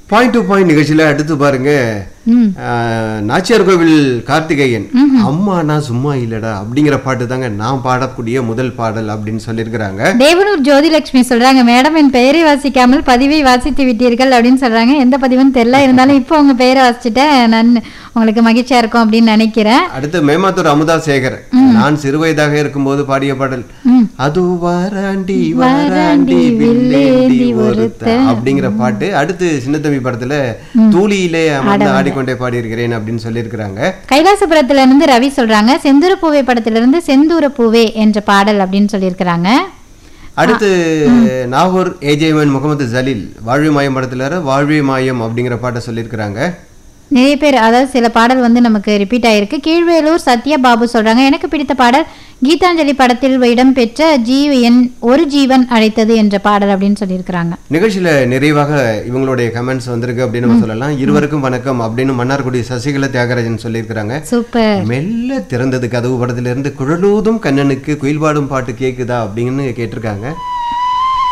Point to point நிகழ்ச்சியில அடுத்து பாருங்க, நாச்சியார் கோவில் கார்த்திகேயன் அம்மா நான் சும்மா இல்லடா அப்படிங்கிற பாட்டு தாங்க நான் பாடக்கூடிய முதல் பாடல் அப்படின்னு சொல்லியிருக்கிறாங்க. தேவனூர் ஜோதிலட்சுமி சொல்றாங்க, மேடம் என் பெயரை வாசிக்காமல் பதிவை வாசித்து விட்டீர்கள் அப்படின்னு சொல்றாங்க. எந்த பதிவுன்னு தெரியல, இருந்தாலும் இப்போ உங்க பெயரை வாசிச்சுட்டேன், நான் உங்களுக்கு மகிழ்ச்சியா இருக்கும் அப்படின்னு நினைக்கிறேன். அடுத்து மேமாத்தூர் அமுதா சேகர், நான் சிறுவயதாக இருக்கும்போது பாடிய பாடல் அது வாராண்டி வாராண்டி வில்லேண்டி ஒருத்த அப்படிங்கிற பாட்டு. அடுத்து சின்னத்தம்பி படத்துல தூளியிலே அமர்ந்து ஆடிக்கொண்டே பாடி இருக்கிறேன் அப்படின்னு சொல்லி இருக்கிறாங்க. கைலாசபுரத்துல இருந்து ரவி சொல்றாங்க, செந்தூர பூவே படத்திலிருந்து செந்தூர பூவே என்ற பாடல் அப்படின்னு சொல்லியிருக்கிறாங்க. அடுத்து நாகூர் ஏஜேமன் முகமது ஜலீல் வாழ்வி மாயம் படத்துல வாழ்வி மாயம் அப்படிங்கிற பாட்டை சொல்லியிருக்கிறாங்க. நிறைய பேர், அதாவது சில பாடல் வந்து நமக்கு ரிப்பீட் ஆயிருக்கு. கீழ்வேலூர் சத்யா பாபு சொல்றாங்க, எனக்கு பிடித்த பாடல் கீதாஞ்சலி படத்தில் இடம் பெற்ற ஒரு ஜீவன் அழைத்தது என்ற பாடல் அப்படின்னு சொல்லியிருக்கிறாங்க. நிகழ்ச்சியில நிறைவாக இவங்களுடைய கமெண்ட்ஸ் வந்திருக்கு அப்படின்னு நம்ம சொல்லலாம். இருவருக்கும் வணக்கம் அப்படின்னு மன்னார்குடி சசிகலா தியாகராஜன் சொல்லியிருக்கிறாங்க. சூப்பர். மெல்ல திறந்தது கதவு படத்திலிருந்து குழலூதும் கண்ணனுக்கு குயில்பாடும் பாட்டு கேக்குதா அப்படின்னு கேட்டிருக்காங்க.